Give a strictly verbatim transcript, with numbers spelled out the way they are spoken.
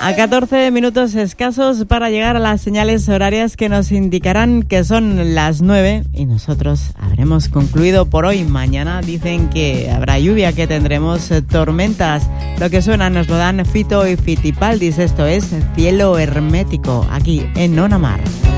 A catorce minutos escasos para llegar a las señales horarias que nos indicarán que son las nueve y nosotros habremos concluido por hoy. Mañana dicen que habrá lluvia, que tendremos tormentas. Lo que suena nos lo dan Fito y Fitipaldis. Esto es Cielo Hermético, aquí en Onamar.